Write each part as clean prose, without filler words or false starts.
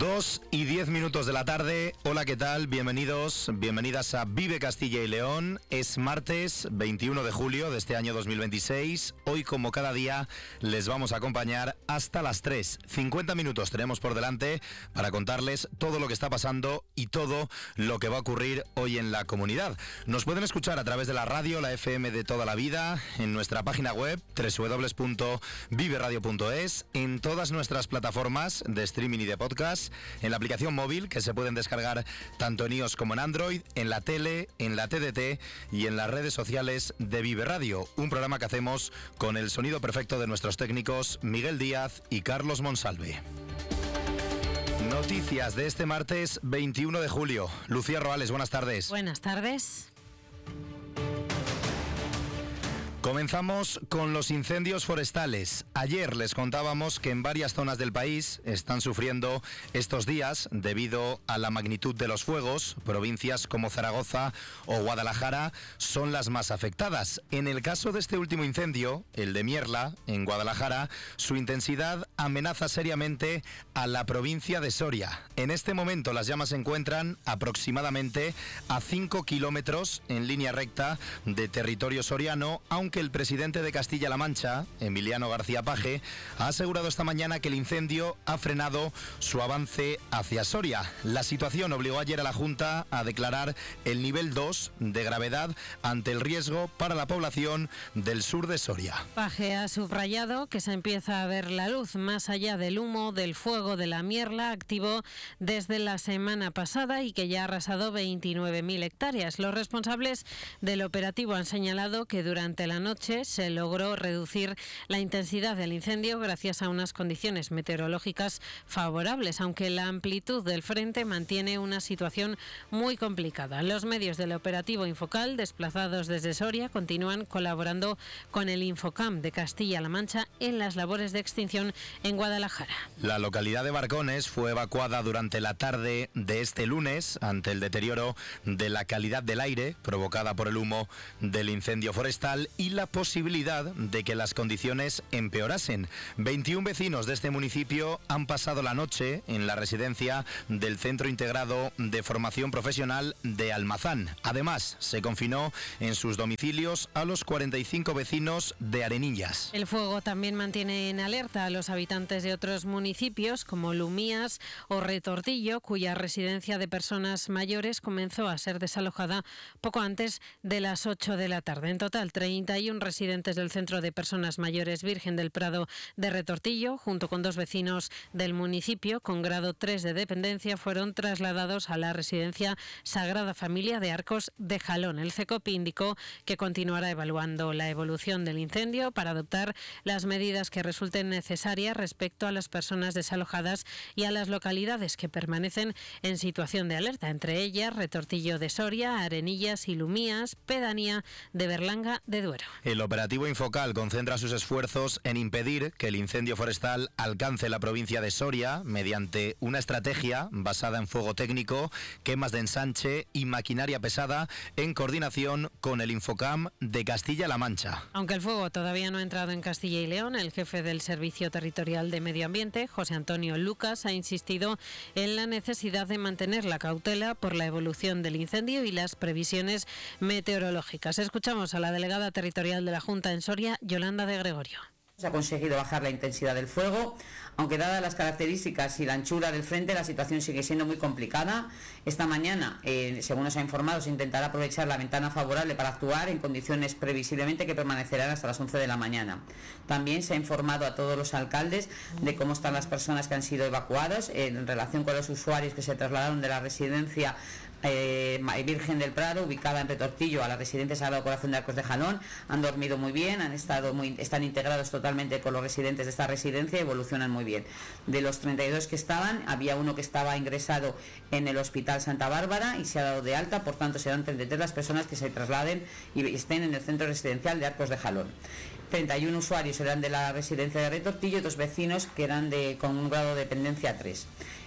2:10 de la tarde. Hola, ¿qué tal? Bienvenidas a Vive Castilla y León. Es martes 21 de julio de este año 2026. Hoy, como cada día, les vamos a acompañar hasta las 3. 50 minutos tenemos por delante para contarles todo lo que está pasando y todo lo que va a ocurrir hoy en la comunidad. Nos pueden escuchar a través de la radio, la FM de toda la vida, en nuestra página web www.viveradio.es, en todas nuestras plataformas de streaming y de podcast, en la aplicación móvil que se pueden descargar tanto en iOS como en Android, en la tele, en la TDT y en las redes sociales de Vive Radio, un programa que hacemos con el sonido perfecto de nuestros técnicos Miguel Díaz y Carlos Monsalve. Noticias de este martes 21 de julio. Lucía Roales, buenas tardes. Buenas tardes. Comenzamos con los incendios forestales. Ayer les contábamos que en varias zonas del país están sufriendo estos días debido a la magnitud de los fuegos. Provincias como Zaragoza o Guadalajara son las más afectadas. En el caso de este último incendio, el de Mierla, en Guadalajara, su intensidad amenaza seriamente a la provincia de Soria. En este momento las llamas se encuentran aproximadamente a 5 kilómetros en línea recta de territorio soriano, aunque el presidente de Castilla-La Mancha, Emiliano García Paje, ha asegurado esta mañana que el incendio ha frenado su avance hacia Soria. La situación obligó ayer a la Junta a declarar el nivel 2 de gravedad ante el riesgo para la población del sur de Soria. Paje ha subrayado que se empieza a ver la luz más allá del humo del fuego de la Mierla, activo desde la semana pasada y que ya ha arrasado 29.000 hectáreas. Los responsables del operativo han señalado que durante la noche se logró reducir la intensidad del incendio gracias a unas condiciones meteorológicas favorables, aunque la amplitud del frente mantiene una situación muy complicada. Los medios del operativo Infocal, desplazados desde Soria, continúan colaborando con el Infocam de Castilla-La Mancha en las labores de extinción en Guadalajara. La localidad de Barcones fue evacuada durante la tarde de este lunes ante el deterioro de la calidad del aire provocada por el humo del incendio forestal y la posibilidad de que las condiciones empeorasen. 21 vecinos de este municipio han pasado la noche en la residencia del Centro Integrado de Formación Profesional de Almazán. Además, se confinó en sus domicilios a los 45 vecinos de Arenillas. El fuego también mantiene en alerta a los habitantes de otros municipios como Lumías o Retortillo, cuya residencia de personas mayores comenzó a ser desalojada poco antes de las 8 de la tarde. En total, 31 residentes del Centro de Personas Mayores Virgen del Prado de Retortillo, junto con 2 vecinos del municipio con grado 3 de dependencia, fueron trasladados a la residencia Sagrada Familia de Arcos de Jalón. El CECOPI indicó que continuará evaluando la evolución del incendio para adoptar las medidas que resulten necesarias respecto a las personas desalojadas y a las localidades que permanecen en situación de alerta, entre ellas Retortillo de Soria, Arenillas y Lumías, pedanía de Berlanga de Duero. El operativo Infocal concentra sus esfuerzos en impedir que el incendio forestal alcance la provincia de Soria mediante una estrategia basada en fuego técnico, quemas de ensanche y maquinaria pesada en coordinación con el Infocam de Castilla-La Mancha. Aunque el fuego todavía no ha entrado en Castilla y León, el jefe del Servicio Territorial de Medio Ambiente, José Antonio Lucas, ha insistido en la necesidad de mantener la cautela por la evolución del incendio y las previsiones meteorológicas. Escuchamos a la delegada territorial de la Junta en Soria, Yolanda de Gregorio. Se ha conseguido bajar la intensidad del fuego, aunque dadas las características y la anchura del frente, la situación sigue siendo muy complicada. Esta mañana, según nos ha informado, se intentará aprovechar la ventana favorable para actuar en condiciones previsiblemente que permanecerán hasta las 11 de la mañana. También se ha informado a todos los alcaldes de cómo están las personas que han sido evacuadas en relación con los usuarios que se trasladaron de la residencia Virgen del Prado, ubicada en Retortillo, a la residencia Sagrado Corazón de Arcos de Jalón. Han dormido muy bien, están integrados totalmente con los residentes de esta residencia y evolucionan muy bien. De los 32 que estaban, había uno que estaba ingresado en el Hospital Santa Bárbara y se ha dado de alta, por tanto serán 33 las personas que se trasladen y estén en el centro residencial de Arcos de Jalón. 31 usuarios eran de la residencia de Retortillo y 2 vecinos que eran con un grado de dependencia 3.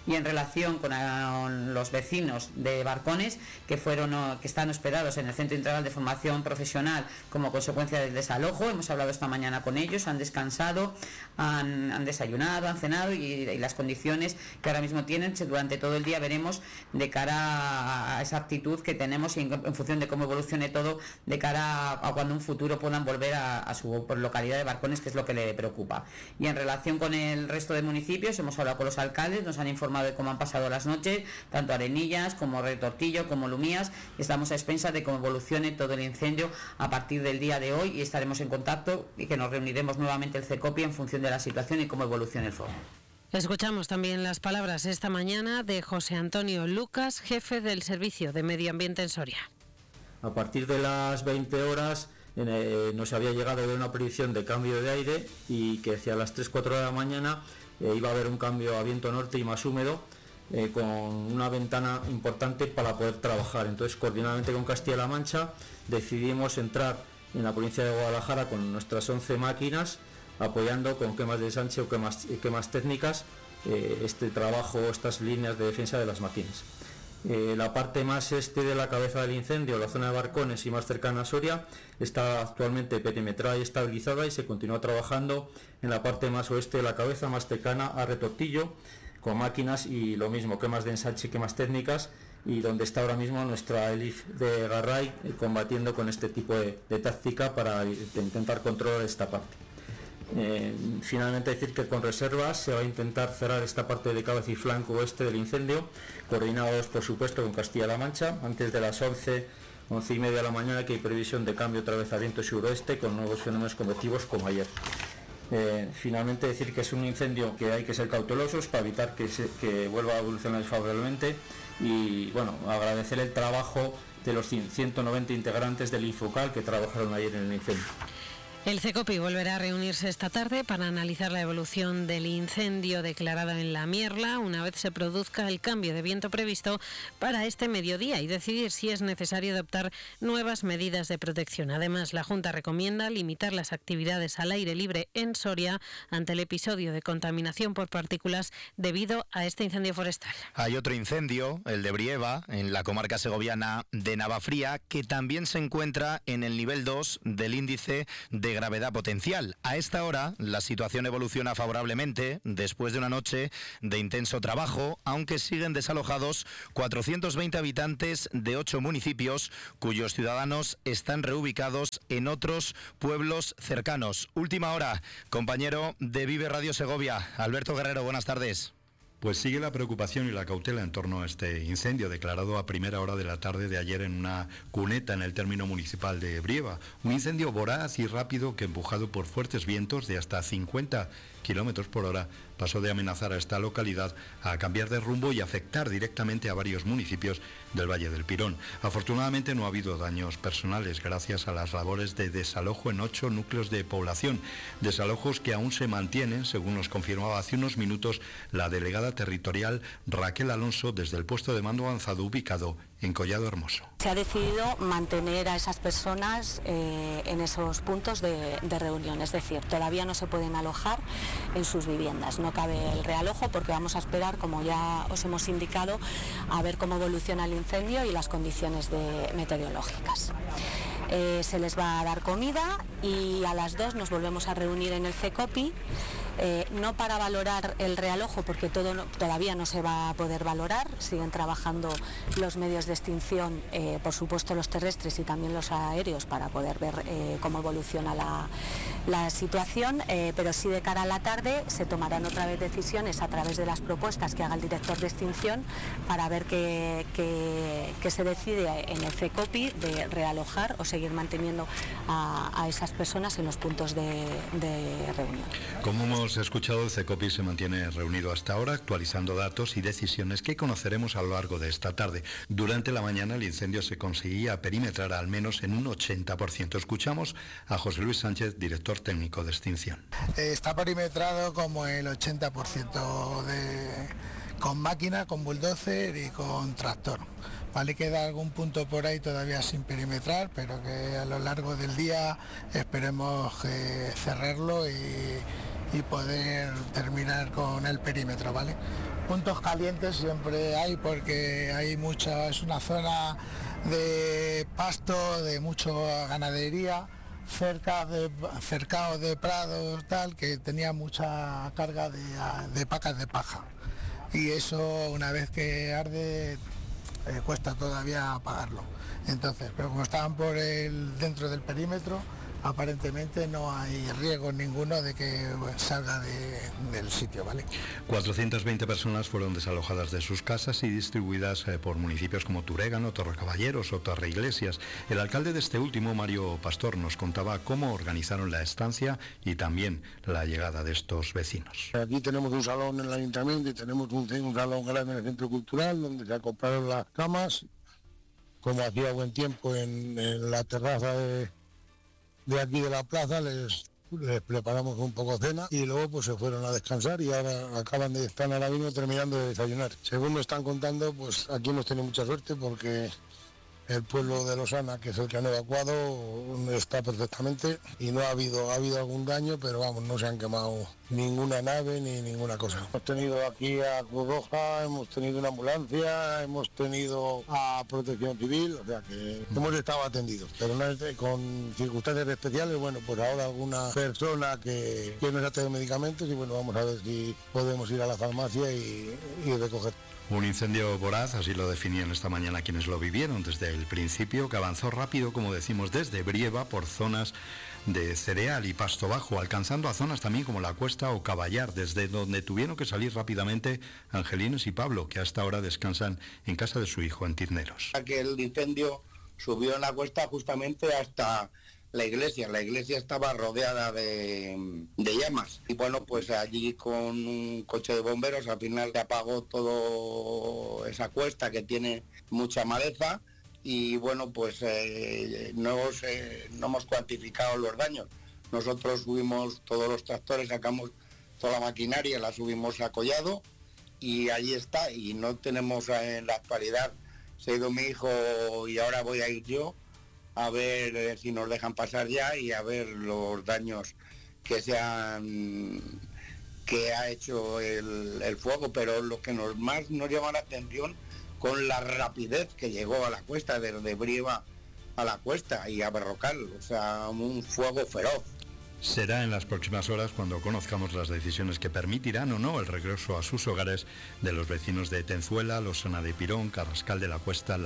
Y en relación con los vecinos de Barcones que están hospedados en el Centro Integral de Formación Profesional como consecuencia del desalojo, hemos hablado esta mañana con ellos, han descansado, han desayunado, han cenado y las condiciones que ahora mismo tienen durante todo el día veremos de cara a esa actitud que tenemos y en función de cómo evolucione todo de cara a cuando en un futuro puedan volver a su localidad de Barcones, que es lo que le preocupa. Y en relación con el resto de municipios hemos hablado con los alcaldes, nos han informado de cómo han pasado las noches, tanto Arenillas como Retortillo como Lumías, y estamos a expensas de cómo evolucione todo el incendio a partir del día de hoy y estaremos en contacto y que nos reuniremos nuevamente el CECOPI en función de la situación y cómo evolucione el fuego. Escuchamos también las palabras esta mañana de José Antonio Lucas, jefe del Servicio de Medio Ambiente en Soria. A partir de las 20 horas nos había llegado de una predicción de cambio de aire y que hacia las 3-4 de la mañana iba a haber un cambio a viento norte y más húmedo con una ventana importante para poder trabajar. Entonces, coordinadamente con Castilla-La Mancha, decidimos entrar en la provincia de Guadalajara con nuestras 11 máquinas, apoyando con quemas de ensanche o quemas técnicas este trabajo, estas líneas de defensa de las máquinas. La parte más este de la cabeza del incendio, la zona de Barcones y más cercana a Soria, está actualmente perimetrada y estabilizada y se continúa trabajando en la parte más oeste de la cabeza, más cercana a Retortillo, con máquinas y lo mismo, quemas de ensanche y quemas técnicas, y donde está ahora mismo nuestra ELIF de Garray combatiendo con este tipo de táctica para intentar controlar esta parte. Finalmente decir que con reservas se va a intentar cerrar esta parte de cabeza y flanco oeste del incendio, coordinados por supuesto con Castilla-La Mancha, antes de las 11:30 de la mañana, que hay previsión de cambio otra vez a viento suroeste con nuevos fenómenos convectivos como ayer. Finalmente decir que es un incendio que hay que ser cautelosos para evitar que vuelva a evolucionar desfavorablemente y bueno, agradecer el trabajo de los 190 integrantes del Infocal que trabajaron ayer en el incendio. El CECOPI volverá a reunirse esta tarde para analizar la evolución del incendio declarado en La Mierla una vez se produzca el cambio de viento previsto para este mediodía y decidir si es necesario adoptar nuevas medidas de protección. Además, la Junta recomienda limitar las actividades al aire libre en Soria ante el episodio de contaminación por partículas debido a este incendio forestal. Hay otro incendio, el de Brieva, en la comarca segoviana de Navafría, que también se encuentra en el nivel 2 del índice de gravedad potencial. A esta hora la situación evoluciona favorablemente después de una noche de intenso trabajo, aunque siguen desalojados 420 habitantes de 8 municipios cuyos ciudadanos están reubicados en otros pueblos cercanos. Última hora, compañero de Vive Radio Segovia, Alberto Guerrero, buenas tardes. Pues sigue la preocupación y la cautela en torno a este incendio declarado a primera hora de la tarde de ayer en una cuneta en el término municipal de Brieva. Un incendio voraz y rápido que, empujado por fuertes vientos de hasta 50 kilómetros por hora, pasó de amenazar a esta localidad a cambiar de rumbo y afectar directamente a varios municipios del Valle del Pirón. Afortunadamente no ha habido daños personales gracias a las labores de desalojo en 8 núcleos de población, desalojos que aún se mantienen, según nos confirmaba hace unos minutos la delegada territorial Raquel Alonso desde el puesto de mando avanzado ubicado en Collado Hermoso. Se ha decidido mantener a esas personas en esos puntos de reunión, es decir, todavía no se pueden alojar en sus viviendas. No cabe el realojo porque vamos a esperar, como ya os hemos indicado, a ver cómo evoluciona el incendio y las condiciones meteorológicas. Se les va a dar comida y a las 2 nos volvemos a reunir en el CECOPI, no para valorar el realojo porque todavía no se va a poder valorar, siguen trabajando los medios de extinción, por supuesto los terrestres y también los aéreos, para poder ver cómo evoluciona la situación, pero sí de cara a la tarde se tomarán otra vez decisiones a través de las propuestas que haga el director de extinción para ver qué se decide en el CECOPI de realojar o seguir manteniendo a esas personas en los puntos de reunión. Como hemos escuchado, el CECOPI se mantiene reunido hasta ahora, actualizando datos y decisiones que conoceremos a lo largo de esta tarde. Durante la mañana el incendio se conseguía perimetrar al menos en un 80%. Escuchamos a José Luis Sánchez, director técnico de extinción. Está perimetrado como el 80% con máquina, con bulldozer y con tractor. Vale, queda algún punto por ahí todavía sin perimetrar, pero que a lo largo del día esperemos cerrarlo y poder terminar con el perímetro, ¿vale? Puntos calientes siempre hay porque es una zona de pasto, de mucha ganadería, cercado de prados, tal, que tenía mucha carga de pacas de paja. Y eso, una vez que arde, cuesta todavía apagarlo. Entonces, pero como estaban dentro del perímetro, aparentemente no hay riesgo ninguno de que salga del sitio, ¿vale? 420 personas fueron desalojadas de sus casas y distribuidas por municipios como Turégano, Torrecaballeros o Torreiglesias. El alcalde de este último, Mario Pastor, nos contaba cómo organizaron la estancia y también la llegada de estos vecinos. Aquí tenemos un salón en el ayuntamiento y tenemos un salón grande en el centro cultural donde se compraron las camas. Como hacía buen tiempo en la terraza de aquí de la plaza les preparamos un poco cena y luego pues se fueron a descansar y ahora están ahora mismo terminando de desayunar. Según me están contando, pues aquí hemos tenido mucha suerte porque el pueblo de Losana, que es el que han evacuado, está perfectamente y no ha habido algún daño, pero vamos, no se han quemado ninguna nave ni ninguna cosa. Hemos tenido aquí a Cruz Roja, hemos tenido una ambulancia, hemos tenido a Protección Civil, o sea que hemos estado atendidos, pero con circunstancias especiales. Bueno, pues ahora alguna persona que nos ha traído medicamentos y bueno, vamos a ver si podemos ir a la farmacia y recoger. Un incendio voraz, así lo definían esta mañana quienes lo vivieron desde el principio, que avanzó rápido, como decimos, desde Brieva por zonas de cereal y pasto bajo, alcanzando a zonas también como La Cuesta o Caballar, desde donde tuvieron que salir rápidamente Angelines y Pablo, que hasta ahora descansan en casa de su hijo en Tizneros. Que el incendio subió en La Cuesta justamente hasta la iglesia estaba rodeada de llamas y bueno, pues allí con un coche de bomberos al final se apagó toda esa cuesta que tiene mucha maleza y bueno, pues no hemos cuantificado los daños. Nosotros subimos todos los tractores, sacamos toda la maquinaria, la subimos a Collado y allí está y no tenemos en la actualidad, se ha ido mi hijo y ahora voy a ir yo a ver si nos dejan pasar ya y a ver los daños que ha hecho el fuego, pero lo que más nos llama la atención con la rapidez que llegó a La Cuesta, desde Brieva a La Cuesta y a Berrocal, o sea, un fuego feroz. Será en las próximas horas cuando conozcamos las decisiones que permitirán o no el regreso a sus hogares de los vecinos de Tenzuela, Losana de Pirón, Carrascal de La Cuesta,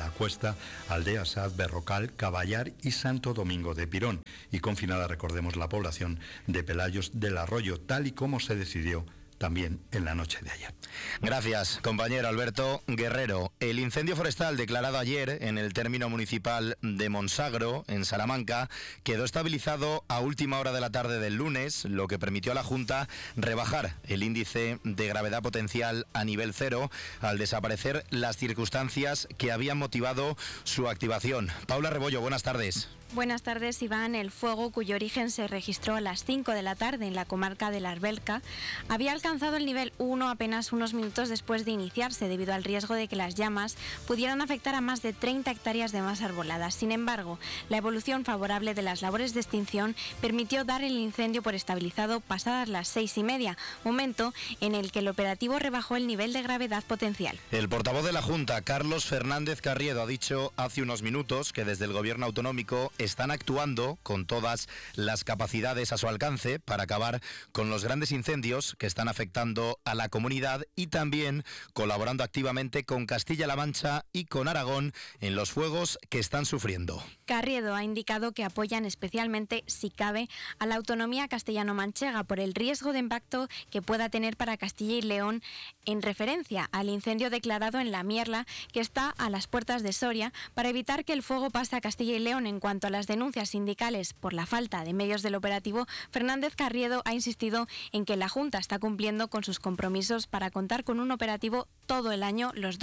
Aldea Sad, Berrocal, Caballar y Santo Domingo de Pirón. Y confinada, recordemos, la población de Pelayos del Arroyo, tal y como se decidió también en la noche de ayer. Gracias, compañero Alberto Guerrero. El incendio forestal declarado ayer en el término municipal de Monsagro, en Salamanca, quedó estabilizado a última hora de la tarde del lunes, lo que permitió a la Junta rebajar el índice de gravedad potencial a nivel 0 al desaparecer las circunstancias que habían motivado su activación. Paula Rebollo, buenas tardes. Buenas tardes, Iván. El fuego, cuyo origen se registró a las 5 de la tarde en la comarca de la Arbelca, había alcanzado el nivel 1 apenas unos minutos después de iniciarse, debido al riesgo de que las llamas pudieran afectar a más de 30 hectáreas de más arboladas. Sin embargo, la evolución favorable de las labores de extinción permitió dar el incendio por estabilizado pasadas las 6:30, momento en el que el operativo rebajó el nivel de gravedad potencial. El portavoz de la Junta, Carlos Fernández Carriedo, ha dicho hace unos minutos que desde el Gobierno autonómico están actuando con todas las capacidades a su alcance para acabar con los grandes incendios que están afectando a la comunidad y también colaborando activamente con Castilla-La Mancha y con Aragón en los fuegos que están sufriendo. Carriedo ha indicado que apoyan especialmente, si cabe, a la autonomía castellano-manchega por el riesgo de impacto que pueda tener para Castilla y León, en referencia al incendio declarado en La Mierla, que está a las puertas de Soria, para evitar que el fuego pase a Castilla y León. En cuanto a las denuncias sindicales por la falta de medios del operativo, Fernández Carriedo ha insistido en que la Junta está cumpliendo con sus compromisos para contar con un operativo todo el año, los 12 meses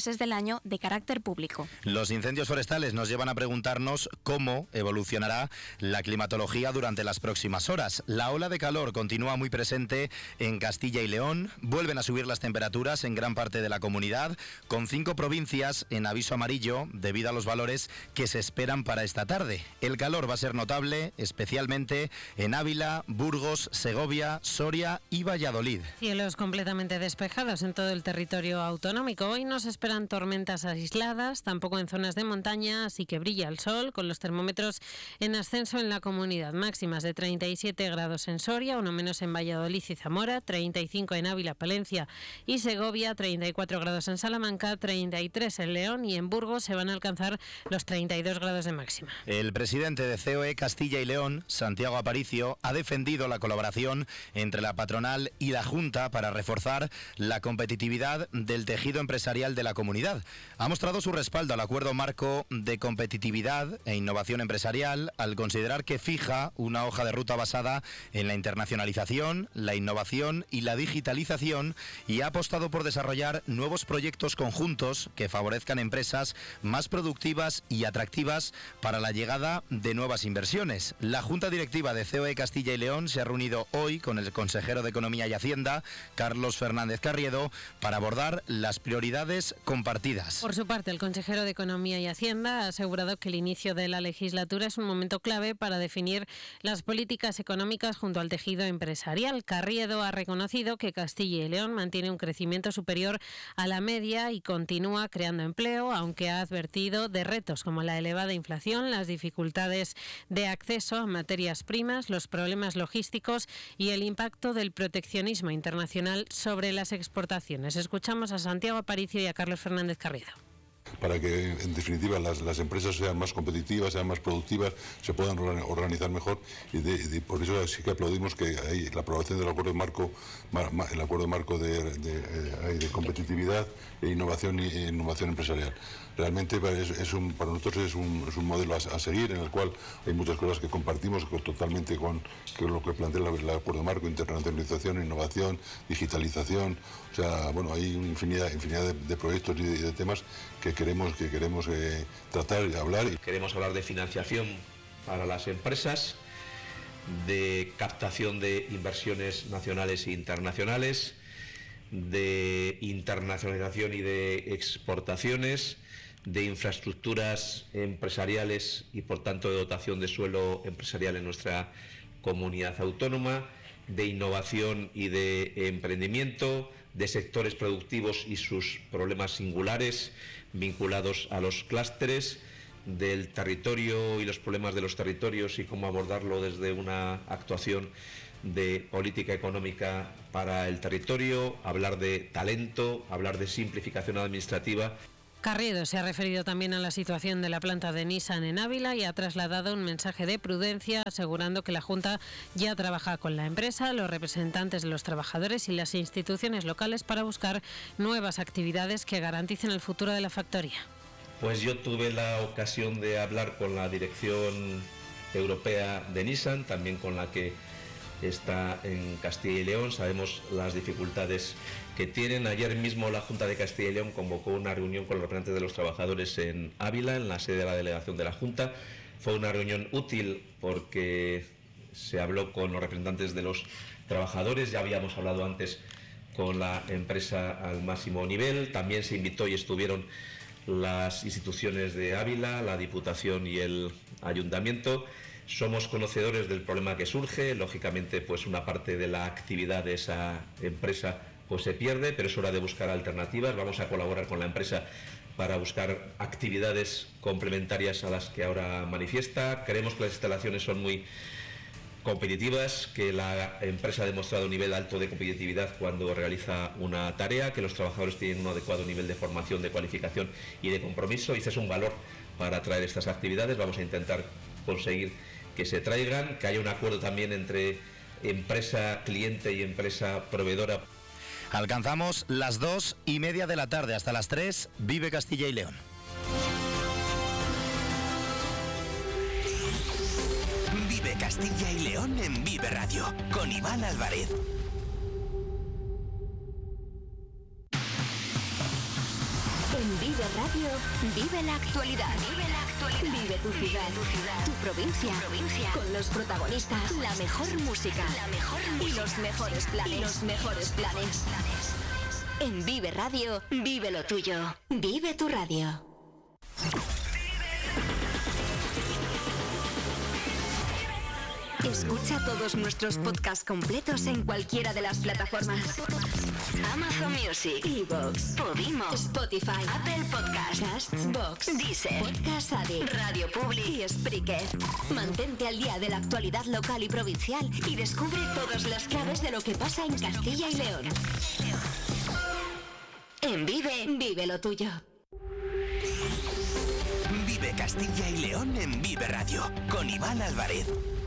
meses del año de carácter público. Los incendios forestales nos llevan a preguntarnos cómo evolucionará la climatología durante las próximas horas. La ola de calor continúa muy presente en Castilla y León. Vuelven a subir las temperaturas en gran parte de la comunidad, con 5 provincias en aviso amarillo debido a los valores que se esperan para esta tarde. El calor va a ser notable, especialmente en Ávila, Burgos, Segovia, Soria y Valladolid. Cielos completamente despejados en todo el territorio autonómico. Hoy no se esperan tormentas aisladas, tampoco en zonas de montaña, así que brilla el sol, con los termómetros en ascenso en la comunidad. Máximas de 37 grados en Soria, uno menos en Valladolid y Zamora, 35 en Ávila, Palencia y Segovia, 34 grados en Salamanca, 33 en León y en Burgos se van a alcanzar los 32 grados de máxima. El presidente de COE Castilla y León, Santiago Aparicio, ha defendido la colaboración entre la patronal y la Junta para reforzar la competitividad del tejido empresarial de la comunidad. Ha mostrado su respaldo al acuerdo marco de competitividad e innovación empresarial al considerar que fija una hoja de ruta basada en la internacionalización, la innovación y la digitalización, y ha apostado por desarrollar nuevos proyectos conjuntos que favorezcan empresas más productivas y atractivas para la llegada de nuevas inversiones. La Junta Directiva de COE Castilla y León se ha reunido hoy con el consejero de Economía y Hacienda, Carlos Fernández Carriedo, para abordar las prioridades compartidas. Por su parte, el consejero de Economía y Hacienda ha asegurado que el inicio de la legislatura es un momento clave para definir las políticas económicas junto al tejido empresarial. Carriedo ha reconocido que Castilla y León mantiene un crecimiento superior a la media y continúa creando empleo, aunque ha advertido de retos como la elevada inflación, las dificultades de acceso a materias primas, los problemas logísticos y el impacto del proteccionismo internacional sobre las exportaciones. Escuchamos a Santiago Aparicio y a Carlos Fernández Carriedo. Para que, en definitiva, las empresas sean más competitivas, sean más productivas, se puedan organizar mejor, y por eso sí que aplaudimos que hay la aprobación del acuerdo marco, el acuerdo marco de competitividad e innovación empresarial. Realmente para nosotros es un modelo a seguir, en el cual hay muchas cosas que compartimos totalmente con lo que plantea el acuerdo marco: internacionalización, innovación, digitalización. O sea, bueno, hay una infinidad de proyectos y de temas que queremos tratar y hablar. Queremos hablar de financiación para las empresas, de captación de inversiones nacionales e internacionales, de internacionalización y de exportaciones, de infraestructuras empresariales y, por tanto, de dotación de suelo empresarial en nuestra comunidad autónoma, de innovación y de emprendimiento, de sectores productivos y sus problemas singulares vinculados a los clústeres, del territorio y los problemas de los territorios y cómo abordarlo desde una actuación de política económica para el territorio, hablar de talento, hablar de simplificación administrativa. Carriedo se ha referido también a la situación de la planta de Nissan en Ávila y ha trasladado un mensaje de prudencia, asegurando que la Junta ya trabaja con la empresa, los representantes de los trabajadores y las instituciones locales para buscar nuevas actividades que garanticen el futuro de la factoría. Pues yo tuve la ocasión de hablar con la dirección europea de Nissan, también con la que está en Castilla y León. Sabemos las dificultades que tienen. Ayer mismo la Junta de Castilla y León convocó una reunión con los representantes de los trabajadores en Ávila, en la sede de la delegación de la Junta. Fue una reunión útil porque se habló con los representantes de los trabajadores. Ya habíamos hablado antes con la empresa al máximo nivel. También se invitó y estuvieron las instituciones de Ávila, la Diputación y el Ayuntamiento. Somos conocedores del problema que surge. Lógicamente, pues una parte de la actividad de esa empresa pues se pierde, pero es hora de buscar alternativas. Vamos a colaborar con la empresa para buscar actividades complementarias a las que ahora manifiesta. Creemos que las instalaciones son muy competitivas, que la empresa ha demostrado un nivel alto de competitividad cuando realiza una tarea, que los trabajadores tienen un adecuado nivel de formación, de cualificación y de compromiso, y ese es un valor para atraer estas actividades. Vamos a intentar conseguir que se traigan, que haya un acuerdo también entre empresa cliente y empresa proveedora. Alcanzamos las 2:30 de la tarde, hasta las 3, Vive Castilla y León. Vive Castilla y León en Vive Radio, con Iván Álvarez. En Vive Radio, vive la actualidad. Vive tu ciudad, tu provincia, con los protagonistas, la mejor música y los mejores planes. En Vive Radio, vive lo tuyo. Vive tu radio. Escucha todos nuestros podcasts completos en cualquiera de las plataformas: Amazon Music, iVoox, Podimo, Spotify, Apple Podcasts, Castbox, Deezer, Podcast Addict, Radio Public y Spreaker. Mantente al día de la actualidad local y provincial y descubre todas las claves de lo que pasa en Castilla y León. En vive lo tuyo. Vive Castilla y León en Vive Radio, con Iván Álvarez.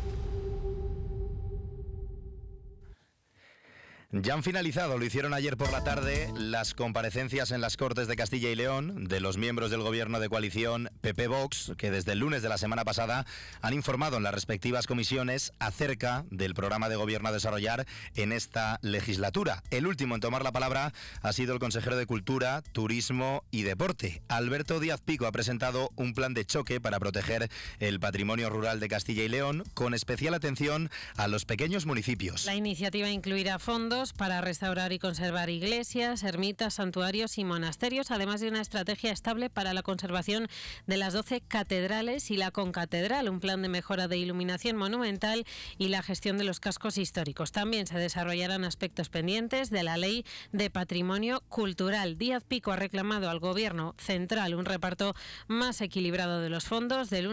Ya han finalizado, lo hicieron ayer por la tarde, las comparecencias en las Cortes de Castilla y León de los miembros del gobierno de coalición PP-Vox, que desde el lunes de la semana pasada han informado en las respectivas comisiones acerca del programa de gobierno a desarrollar en esta legislatura. El último en tomar la palabra ha sido el consejero de Cultura, Turismo y Deporte. Alberto Díaz Pico ha presentado un plan de choque para proteger el patrimonio rural de Castilla y León, con especial atención a los pequeños municipios. La iniciativa incluirá fondos para restaurar y conservar iglesias, ermitas, santuarios y monasterios, además de una estrategia estable para la conservación de las 12 catedrales y la concatedral, un plan de mejora de iluminación monumental y la gestión de los cascos históricos. También se desarrollarán aspectos pendientes de la Ley de Patrimonio Cultural. Díaz Pico ha reclamado al Gobierno central un reparto más equilibrado de los fondos, del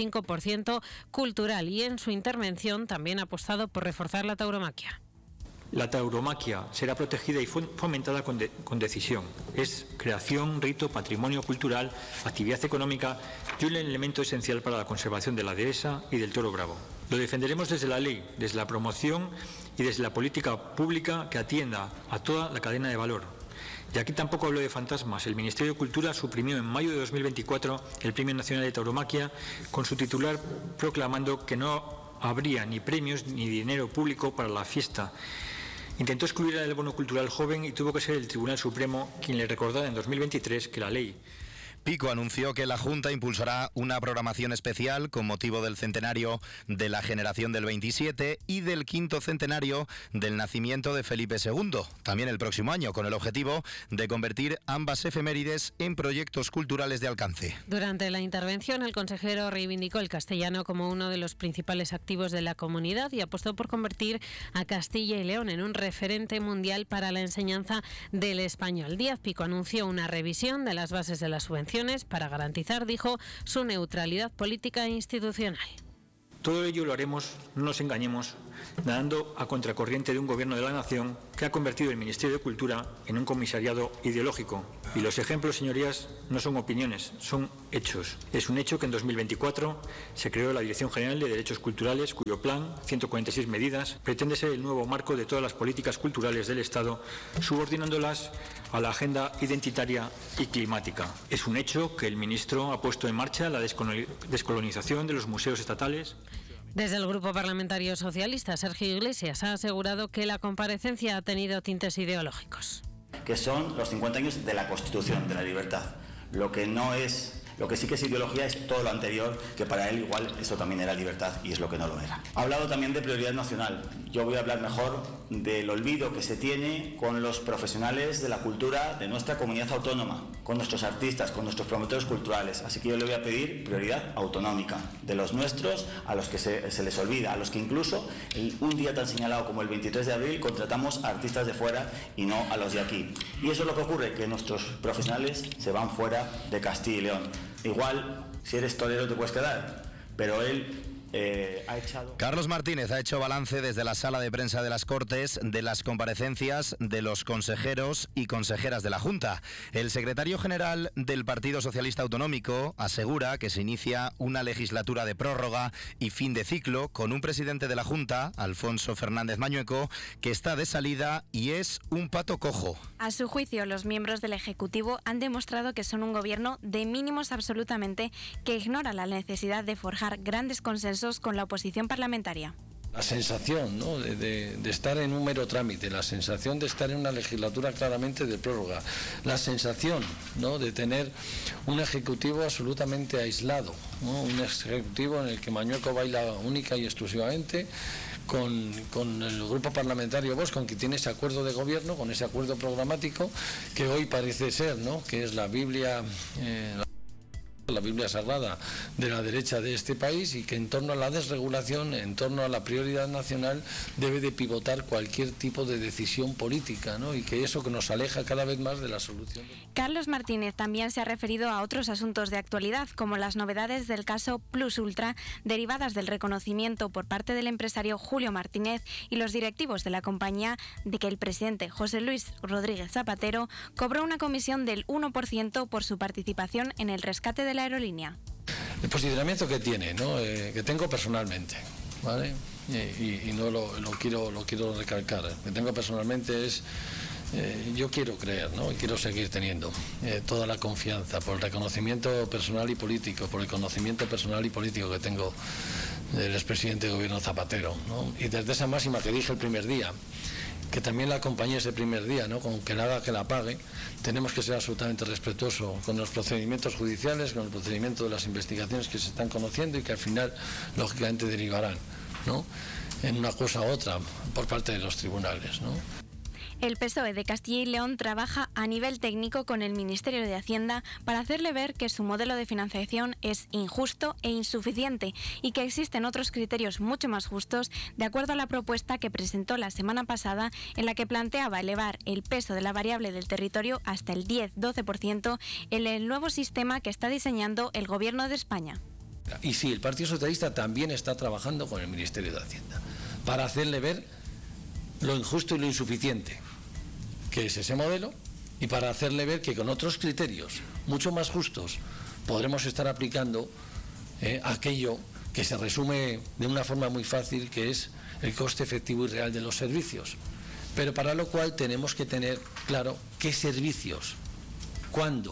1,5% cultural, y en su intervención también ha apostado por reforzar la tauromaquia. La tauromaquia será protegida y fomentada con decisión. Es creación, rito, patrimonio cultural, actividad económica y un elemento esencial para la conservación de la dehesa y del toro bravo. Lo defenderemos desde la ley, desde la promoción y desde la política pública que atienda a toda la cadena de valor. Y aquí tampoco hablo de fantasmas. El Ministerio de Cultura suprimió en mayo de 2024 el Premio Nacional de Tauromaquia, con su titular proclamando que no habría ni premios ni dinero público para la fiesta. Intentó excluir el bono cultural joven y tuvo que ser el Tribunal Supremo quien le recordara en 2023 que la ley. Pico anunció que la Junta impulsará una programación especial con motivo del centenario de la generación del 27 y del 5º centenario del nacimiento de Felipe II, también el próximo año, con el objetivo de convertir ambas efemérides en proyectos culturales de alcance. Durante la intervención, el consejero reivindicó el castellano como uno de los principales activos de la comunidad y apostó por convertir a Castilla y León en un referente mundial para la enseñanza del español. Díaz Pico anunció una revisión de las bases de la subvención para garantizar, dijo, su neutralidad política e institucional. Todo ello lo haremos, no nos engañemos, nadando a contracorriente de un gobierno de la nación que ha convertido el Ministerio de Cultura en un comisariado ideológico. Y los ejemplos, señorías, no son opiniones, son hechos. Es un hecho que en 2024 se creó la Dirección General de Derechos Culturales, cuyo plan, 146 medidas, pretende ser el nuevo marco de todas las políticas culturales del Estado, subordinándolas a la agenda identitaria y climática. Es un hecho que el ministro ha puesto en marcha la descolonización de los museos estatales. Desde el Grupo Parlamentario Socialista, Sergio Iglesias ha asegurado que la comparecencia ha tenido tintes ideológicos. Que son los 50 años de la Constitución, de la libertad. Lo que sí que es ideología es todo lo anterior, que para él igual eso también era libertad y es lo que no lo era. Ha hablado también de prioridad nacional. Yo voy a hablar mejor del olvido que se tiene con los profesionales de la cultura de nuestra comunidad autónoma, con nuestros artistas, con nuestros promotores culturales. Así que yo le voy a pedir prioridad autonómica de los nuestros, a los que se les olvida, a los que incluso un día tan señalado como el 23 de abril contratamos a artistas de fuera y no a los de aquí. Y eso es lo que ocurre, que nuestros profesionales se van fuera de Castilla y León. Igual, si eres torero te puedes quedar, pero él ha echado... Carlos Martínez ha hecho balance desde la sala de prensa de las Cortes de las comparecencias de los consejeros y consejeras de la Junta. El secretario general del Partido Socialista Autonómico asegura que se inicia una legislatura de prórroga y fin de ciclo con un presidente de la Junta, Alfonso Fernández Mañueco, que está de salida y es un pato cojo. A su juicio, los miembros del Ejecutivo han demostrado que son un gobierno de mínimos absolutamente, que ignora la necesidad de forjar grandes consensos con la oposición parlamentaria. La sensación, ¿no?, de estar en un mero trámite, la sensación de estar en una legislatura claramente de prórroga, la sensación, ¿no?, de tener un ejecutivo absolutamente aislado, ¿no?, un ejecutivo en el que Mañueco baila única y exclusivamente con el grupo parlamentario Vox, con quien tiene ese acuerdo de gobierno, con ese acuerdo programático que hoy parece ser, ¿no?, que es la Biblia sagrada de la derecha de este país, y que en torno a la desregulación, en torno a la prioridad nacional, debe de pivotar cualquier tipo de decisión política, ¿no?, y que eso que nos aleja cada vez más de la solución. Carlos Martínez también se ha referido a otros asuntos de actualidad, como las novedades del caso Plus Ultra, derivadas del reconocimiento por parte del empresario Julio Martínez y los directivos de la compañía de que el presidente José Luis Rodríguez Zapatero cobró una comisión del 1% por su participación en el rescate de la aerolínea. El posicionamiento que tiene, ¿no?, que tengo personalmente, ¿vale? Y no lo quiero recalcar. Que tengo personalmente es, yo quiero creer, ¿no?, y quiero seguir teniendo toda la confianza por el reconocimiento personal y político, por el conocimiento personal y político que tengo del expresidente de gobierno Zapatero, ¿no? Y desde esa máxima que dije el primer día, que también la acompañé ese primer día, ¿no?, con que nada que la pague, tenemos que ser absolutamente respetuosos con los procedimientos judiciales, con el procedimiento de las investigaciones que se están conociendo y que al final, lógicamente, derivarán, ¿no?, en una cosa u otra por parte de los tribunales, ¿no? El PSOE de Castilla y León trabaja a nivel técnico con el Ministerio de Hacienda para hacerle ver que su modelo de financiación es injusto e insuficiente y que existen otros criterios mucho más justos, de acuerdo a la propuesta que presentó la semana pasada, en la que planteaba elevar el peso de la variable del territorio hasta el 10-12% en el nuevo sistema que está diseñando el Gobierno de España. Y sí, el Partido Socialista también está trabajando con el Ministerio de Hacienda para hacerle ver lo injusto y lo insuficiente que es ese modelo, y para hacerle ver que con otros criterios mucho más justos podremos estar aplicando aquello que se resume de una forma muy fácil, que es el coste efectivo y real de los servicios. Pero para lo cual tenemos que tener claro qué servicios, cuándo,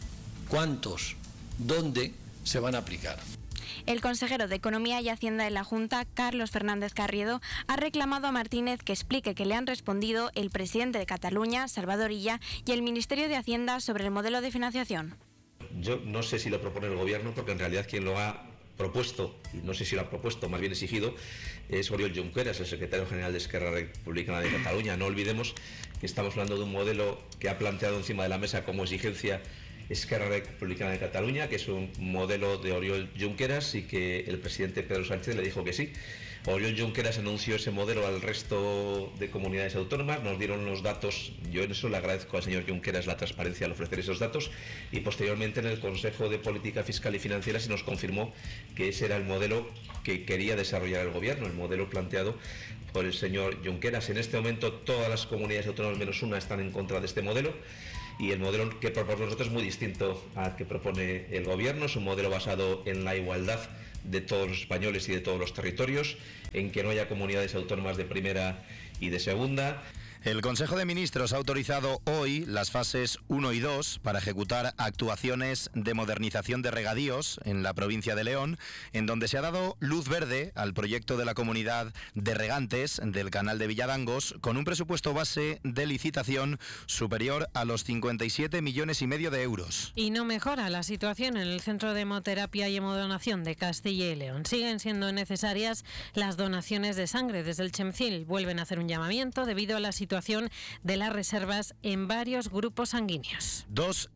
cuántos, dónde se van a aplicar. El consejero de Economía y Hacienda de la Junta, Carlos Fernández Carriedo, ha reclamado a Martínez que explique que le han respondido el presidente de Cataluña, Salvador Illa, y el Ministerio de Hacienda sobre el modelo de financiación. Yo no sé si lo propone el Gobierno, porque en realidad quien lo ha propuesto, y no sé si lo ha propuesto, más bien exigido, es Oriol Junqueras, el secretario general de Esquerra Republicana de Cataluña. No olvidemos que estamos hablando de un modelo que ha planteado encima de la mesa como exigencia Esquerra Republicana de Cataluña, que es un modelo de Oriol Junqueras, y que el presidente Pedro Sánchez le dijo que sí. Oriol Junqueras anunció ese modelo al resto de comunidades autónomas, nos dieron los datos, yo en eso le agradezco al señor Junqueras la transparencia al ofrecer esos datos, y posteriormente en el Consejo de Política Fiscal y Financiera se nos confirmó que ese era el modelo que quería desarrollar el Gobierno, el modelo planteado por el señor Junqueras. En este momento todas las comunidades autónomas menos una están en contra de este modelo, y el modelo que proponemos nosotros es muy distinto al que propone el Gobierno. Es un modelo basado en la igualdad de todos los españoles y de todos los territorios, en que no haya comunidades autónomas de primera y de segunda. El Consejo de Ministros ha autorizado hoy las fases 1 y 2 para ejecutar actuaciones de modernización de regadíos en la provincia de León, en donde se ha dado luz verde al proyecto de la comunidad de regantes del canal de Villadangos, con un presupuesto base de licitación superior a los 57,5 millones de euros. Y no mejora la situación en el Centro de Hemoterapia y Hemodonación de Castilla y León. Siguen siendo necesarias las donaciones de sangre. Desde el Chemcil vuelven a hacer un llamamiento debido a la situación de las reservas en varios grupos sanguíneos.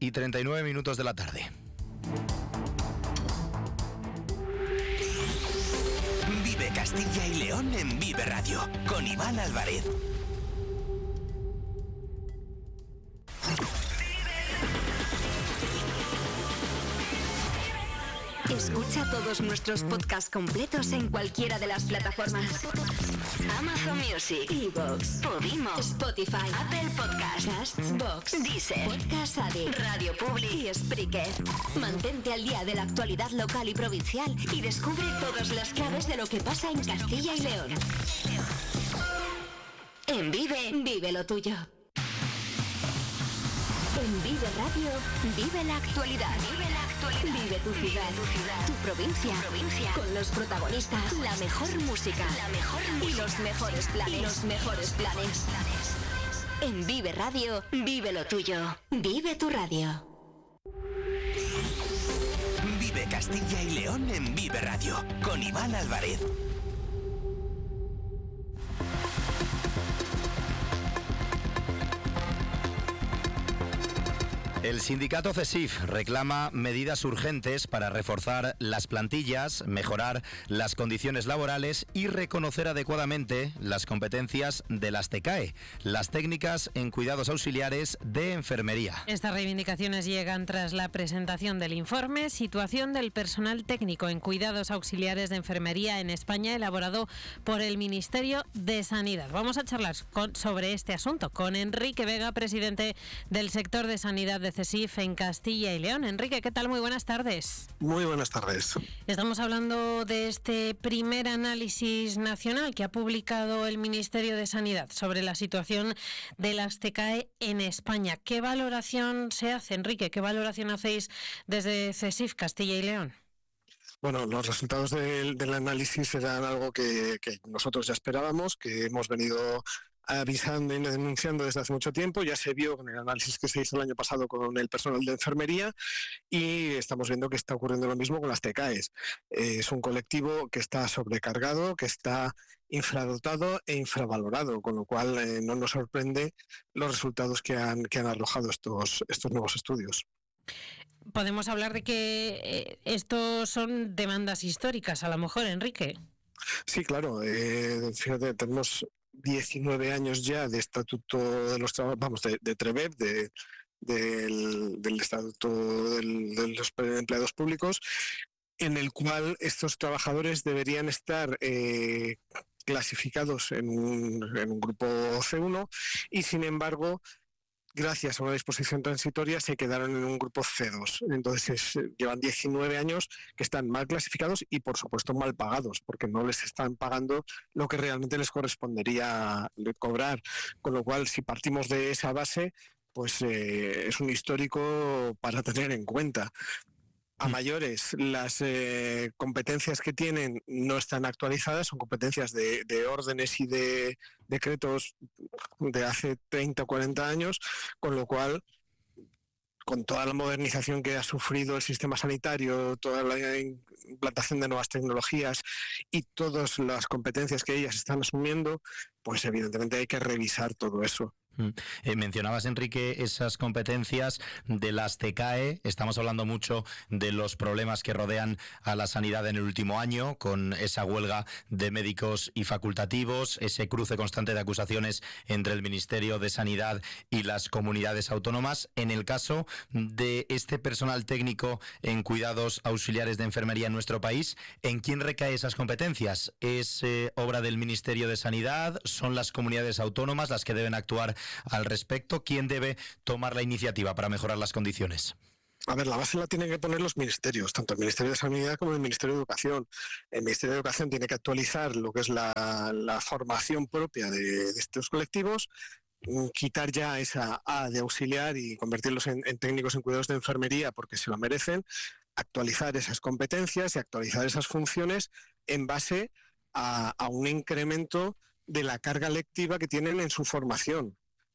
2:39 de la tarde. Vive Castilla y León en Vive Radio, con Iván Álvarez. Escucha todos nuestros podcasts completos en cualquiera de las plataformas: Amazon Music, iVoox, Podimo, Spotify, Apple Podcasts, Castbox, Deezer, Podcast Addict, Radio Public y Spreaker. Mantente al día de la actualidad local y provincial y descubre todas las claves de lo que pasa en Castilla y León. En Vive, vive lo tuyo. En Vive Radio, vive la actualidad. Vive tu ciudad, tu provincia, con los protagonistas, la mejor música y los mejores planes. En Vive Radio, vive lo tuyo. Vive tu radio. Vive Castilla y León en Vive Radio, con Iván Álvarez. El sindicato CESIF reclama medidas urgentes para reforzar las plantillas, mejorar las condiciones laborales y reconocer adecuadamente las competencias de las TECAE, las técnicas en cuidados auxiliares de enfermería. Estas reivindicaciones llegan tras la presentación del informe Situación del personal técnico en cuidados auxiliares de enfermería en España, elaborado por el Ministerio de Sanidad. Vamos a charlar sobre este asunto con Enrique Vega, presidente del sector de sanidad de CESIF en Castilla y León. Enrique, ¿qué tal? Muy buenas tardes. Muy buenas tardes. Estamos hablando de este primer análisis nacional que ha publicado el Ministerio de Sanidad sobre la situación de las TECAE en España. ¿Qué valoración se hace, Enrique? ¿Qué valoración hacéis desde CESIF Castilla y León? Bueno, los resultados del análisis eran algo que nosotros ya esperábamos, que hemos venido avisando y denunciando desde hace mucho tiempo. Ya se vio con el análisis que se hizo el año pasado con el personal de enfermería y estamos viendo que está ocurriendo lo mismo con las TECAES. Es un colectivo que está sobrecargado, que está infradotado e infravalorado, con lo cual no nos sorprende los resultados que han arrojado estos nuevos estudios. Podemos hablar de que estos son demandas históricas, a lo mejor, Enrique. Sí, claro. Fíjate, tenemos 19 años ya de estatuto de los trabajadores, de TREBEP, del estatuto de los empleados públicos, en el cual estos trabajadores deberían estar clasificados en un grupo C1 y, sin embargo, gracias a una disposición transitoria se quedaron en un grupo C2. Entonces llevan 19 años que están mal clasificados y, por supuesto, mal pagados, porque no les están pagando lo que realmente les correspondería cobrar. Con lo cual, si partimos de esa base, pues es un histórico para tener en cuenta. A mayores, las competencias que tienen no están actualizadas, son competencias de órdenes y de decretos de hace 30 o 40 años, con lo cual, con toda la modernización que ha sufrido el sistema sanitario, toda la implantación de nuevas tecnologías y todas las competencias que ellas están asumiendo, pues evidentemente hay que revisar todo eso. Mencionabas, Enrique, esas competencias de las TECAE. Estamos hablando mucho de los problemas que rodean a la sanidad en el último año, con esa huelga de médicos y facultativos, ese cruce constante de acusaciones entre el Ministerio de Sanidad y las comunidades autónomas. En el caso de este personal técnico en cuidados auxiliares de enfermería en nuestro país, ¿en quién recae esas competencias? ¿Es obra del Ministerio de Sanidad? ¿Son las comunidades autónomas las que deben actuar al respecto? ¿Quién debe tomar la iniciativa para mejorar las condiciones? A ver, la base la tienen que poner los ministerios, tanto el Ministerio de Sanidad como el Ministerio de Educación. El Ministerio de Educación tiene que actualizar lo que es la formación propia de estos colectivos, quitar ya esa A de auxiliar y convertirlos en técnicos en cuidados de enfermería porque se lo merecen, actualizar esas competencias y actualizar esas funciones en base a un incremento de la carga lectiva que tienen en su formación.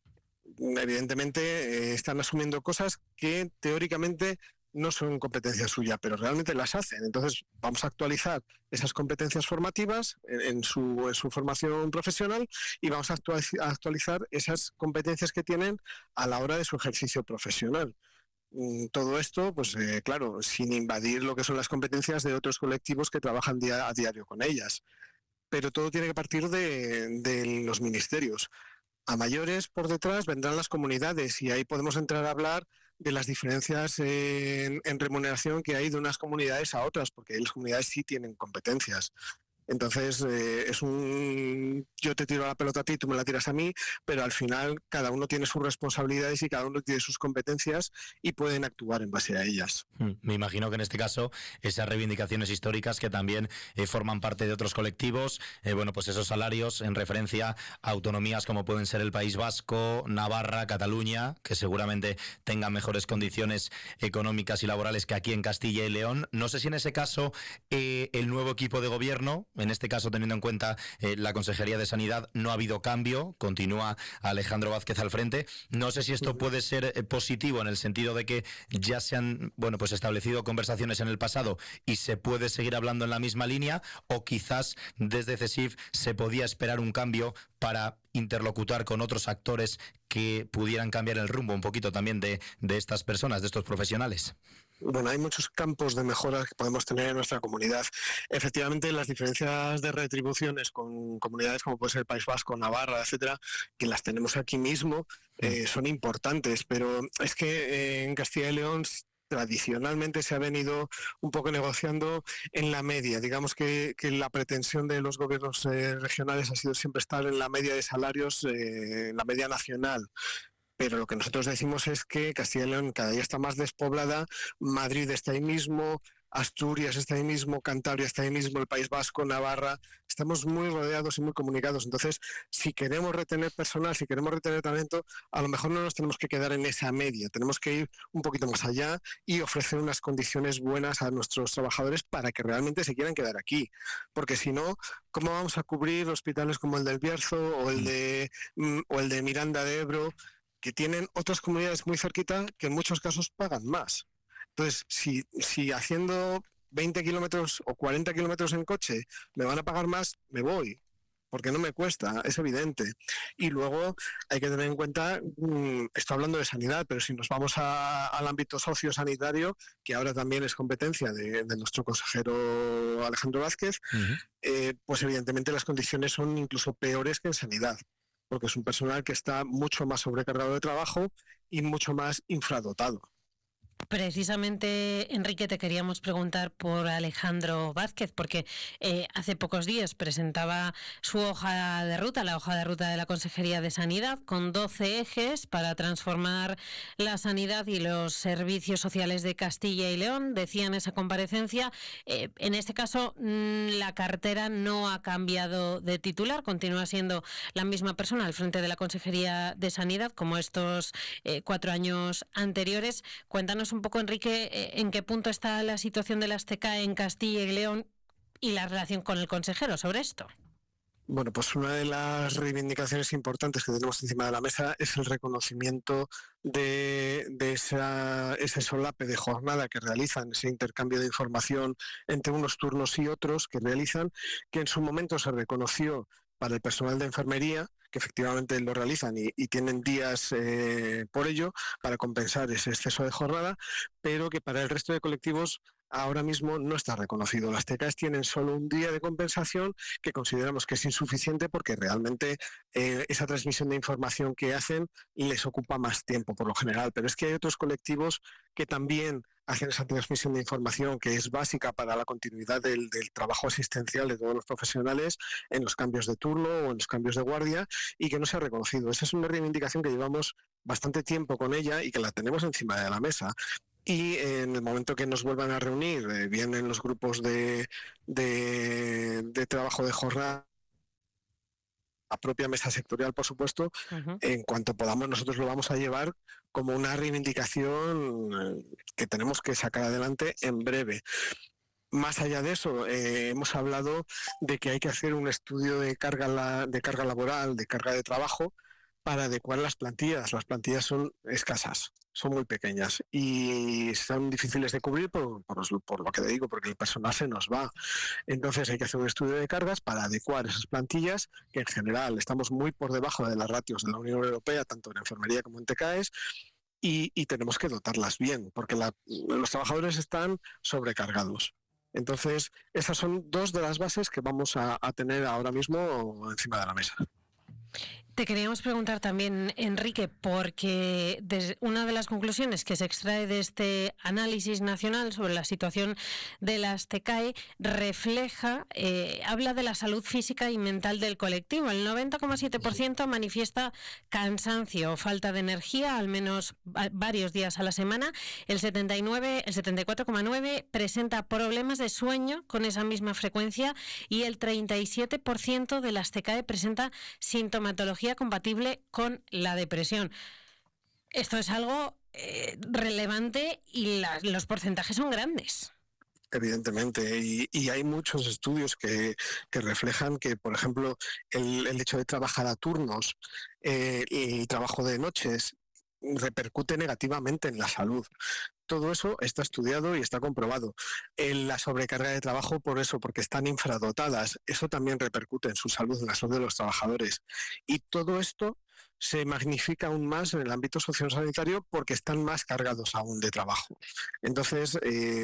Evidentemente están asumiendo cosas que teóricamente no son competencia suya, pero realmente las hacen. Entonces vamos a actualizar esas competencias formativas en su formación profesional y vamos a actualizar esas competencias que tienen a la hora de su ejercicio profesional. Todo esto, pues claro, sin invadir lo que son las competencias de otros colectivos que trabajan a diario con ellas. Pero todo tiene que partir de los ministerios. A mayores, por detrás, vendrán las comunidades y ahí podemos entrar a hablar de las diferencias en remuneración que hay de unas comunidades a otras, porque las comunidades sí tienen competencias. Entonces, yo te tiro la pelota a ti, tú me la tiras a mí, pero al final cada uno tiene sus responsabilidades y cada uno tiene sus competencias y pueden actuar en base a ellas. Me imagino que en este caso esas reivindicaciones históricas que también forman parte de otros colectivos, pues esos salarios en referencia a autonomías como pueden ser el País Vasco, Navarra, Cataluña, que seguramente tengan mejores condiciones económicas y laborales que aquí en Castilla y León. No sé si en ese caso el nuevo equipo de gobierno, en este caso teniendo en cuenta la Consejería de Sanidad, no ha habido cambio, continúa Alejandro Vázquez al frente. No sé si esto puede ser positivo en el sentido de que ya se han establecido conversaciones en el pasado y se puede seguir hablando en la misma línea, o quizás desde CESIF se podía esperar un cambio para interlocutar con otros actores que pudieran cambiar el rumbo un poquito también de estas personas, de estos profesionales. Bueno, hay muchos campos de mejora que podemos tener en nuestra comunidad. Efectivamente, las diferencias de retribuciones con comunidades como puede ser el País Vasco, Navarra, etcétera, que las tenemos aquí mismo, son importantes, pero es que en Castilla y León tradicionalmente se ha venido un poco negociando en la media. Digamos que la pretensión de los gobiernos regionales ha sido siempre estar en la media de salarios, en la media nacional. Pero lo que nosotros decimos es que Castilla y León cada día está más despoblada, Madrid está ahí mismo, Asturias está ahí mismo, Cantabria está ahí mismo, el País Vasco, Navarra, estamos muy rodeados y muy comunicados. Entonces, si queremos retener personal, si queremos retener talento, a lo mejor no nos tenemos que quedar en esa media, tenemos que ir un poquito más allá y ofrecer unas condiciones buenas a nuestros trabajadores para que realmente se quieran quedar aquí. Porque si no, ¿cómo vamos a cubrir hospitales como el del Bierzo o el de Miranda de Ebro, que tienen otras comunidades muy cerquita que en muchos casos pagan más? Entonces, si haciendo 20 kilómetros o 40 kilómetros en coche me van a pagar más, me voy, porque no me cuesta, es evidente. Y luego hay que tener en cuenta, estoy hablando de sanidad, pero si nos vamos al ámbito sociosanitario, que ahora también es competencia de nuestro consejero Alejandro Vázquez, pues evidentemente las condiciones son incluso peores que en sanidad, porque es un personal que está mucho más sobrecargado de trabajo y mucho más infradotado. Precisamente, Enrique, te queríamos preguntar por Alejandro Vázquez, porque hace pocos días presentaba su hoja de ruta, la hoja de ruta de la Consejería de Sanidad, con 12 ejes para transformar la sanidad y los servicios sociales de Castilla y León. Decía en esa comparecencia, en este caso la cartera no ha cambiado de titular, continúa siendo la misma persona al frente de la Consejería de Sanidad como estos 4 años anteriores. Cuéntanos un poco, Enrique, en qué punto está la situación de las TK en Castilla y León y la relación con el consejero sobre esto. Bueno, pues una de las reivindicaciones importantes que tenemos encima de la mesa es el reconocimiento de ese solape de jornada que realizan, ese intercambio de información entre unos turnos y otros que realizan, que en su momento se reconoció para el personal de enfermería, que efectivamente lo realizan y tienen días por ello para compensar ese exceso de jornada, pero que para el resto de colectivos ahora mismo no está reconocido. Las TKs tienen solo un día de compensación que consideramos que es insuficiente porque realmente esa transmisión de información que hacen les ocupa más tiempo por lo general, pero es que hay otros colectivos que también hacen esa transmisión de información que es básica para la continuidad del trabajo asistencial de todos los profesionales en los cambios de turno o en los cambios de guardia y que no se ha reconocido. Esa es una reivindicación que llevamos bastante tiempo con ella y que la tenemos encima de la mesa. Y en el momento que nos vuelvan a reunir, bien en los grupos de trabajo de jornada, la propia mesa sectorial, por supuesto, en cuanto podamos nosotros lo vamos a llevar como una reivindicación que tenemos que sacar adelante en breve. Más allá de eso, hemos hablado de que hay que hacer un estudio de carga laboral, de carga de trabajo, para adecuar las plantillas. Las plantillas son escasas, son muy pequeñas y son difíciles de cubrir por lo que te digo, porque el personal se nos va. Entonces hay que hacer un estudio de cargas para adecuar esas plantillas, que en general estamos muy por debajo de las ratios de la Unión Europea, tanto en enfermería como en TKs, y tenemos que dotarlas bien, porque los trabajadores están sobrecargados. Entonces, esas son dos de las bases que vamos a tener ahora mismo encima de la mesa. Te queríamos preguntar también, Enrique, porque una de las conclusiones que se extrae de este análisis nacional sobre la situación de las TECAE refleja, habla de la salud física y mental del colectivo. El 90,7% manifiesta cansancio o falta de energía, al menos varios días a la semana. El 74,9% presenta problemas de sueño con esa misma frecuencia y el 37% de las TECAE presenta sintomatología compatible con la depresión. Esto es algo relevante y los porcentajes son grandes. Evidentemente, y hay muchos estudios que reflejan que, por ejemplo, el hecho de trabajar a turnos y trabajo de noches repercute negativamente en la salud. Todo eso está estudiado y está comprobado. La sobrecarga de trabajo, por eso, porque están infradotadas, eso también repercute en su salud, en la salud de los trabajadores. Y todo esto se magnifica aún más en el ámbito sociosanitario porque están más cargados aún de trabajo. Entonces,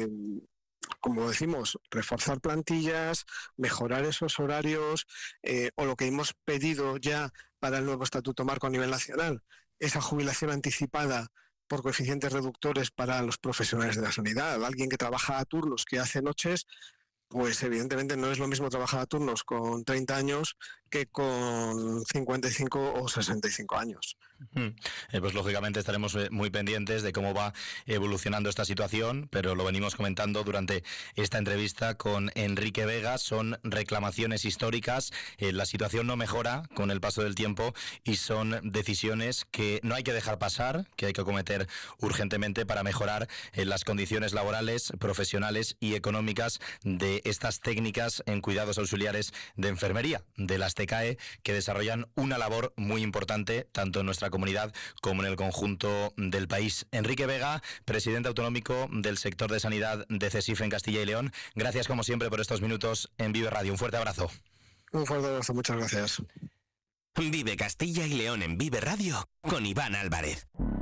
como decimos, reforzar plantillas, mejorar esos horarios, o lo que hemos pedido ya para el nuevo Estatuto Marco a nivel nacional, esa jubilación anticipada por coeficientes reductores para los profesionales de la sanidad. Alguien que trabaja a turnos, que hace noches, pues evidentemente no es lo mismo trabajar a turnos con 30 años que con 55 o 65 años. Pues lógicamente estaremos muy pendientes de cómo va evolucionando esta situación, pero lo venimos comentando durante esta entrevista con Enrique Vega. Son reclamaciones históricas, la situación no mejora con el paso del tiempo y son decisiones que no hay que dejar pasar, que hay que acometer urgentemente para mejorar las condiciones laborales, profesionales y económicas de estas técnicas en cuidados auxiliares de enfermería, de las TECAE, que desarrollan una labor muy importante tanto en nuestra comunidad como en el conjunto del país. Enrique Vega, presidente autonómico del sector de sanidad de CESIF en Castilla y León, gracias como siempre por estos minutos en Vive Radio. Un fuerte abrazo. Un fuerte abrazo, muchas gracias. Vive Castilla y León en Vive Radio con Iván Álvarez.